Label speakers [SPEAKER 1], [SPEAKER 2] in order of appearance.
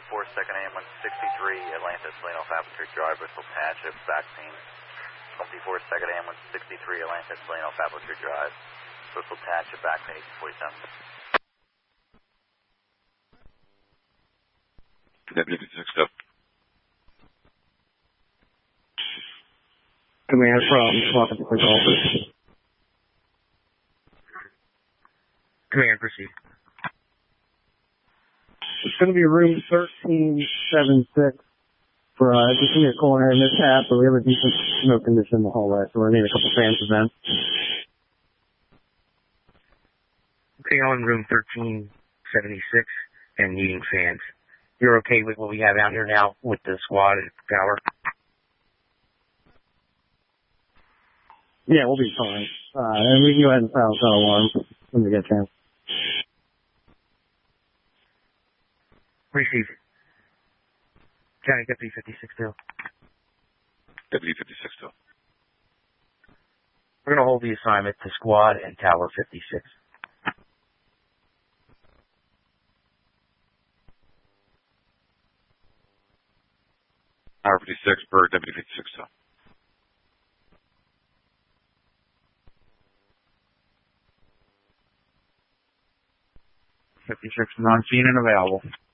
[SPEAKER 1] 2242nd AM 163, Atlanta, Salino Fabricator Drive, Bristol Township, vaccine. 2242nd AM 163, Atlanta, Salino Fabricator Drive, Bristol Township, vaccine 1847.
[SPEAKER 2] Deputy 56 up.
[SPEAKER 3] Command from the office.
[SPEAKER 4] Command, proceed.
[SPEAKER 3] It's going to be room 1376 for, just give me a corner in this half, but we have a decent smoke condition in the hallway, so we're going to need a couple fans to vent.
[SPEAKER 4] Okay, on room 1376 and needing fans. You're okay with what we have out here now with the squad and power?
[SPEAKER 3] Yeah, we'll be fine. And we can go ahead and silence our alarm when we get a chance.
[SPEAKER 4] Receive. County Deputy 56-2.
[SPEAKER 2] Deputy 56-2.
[SPEAKER 4] We're going to hold the assignment to squad and tower 56.
[SPEAKER 2] Tower 56 per Deputy 56-2.
[SPEAKER 4] 56 is on scene and available.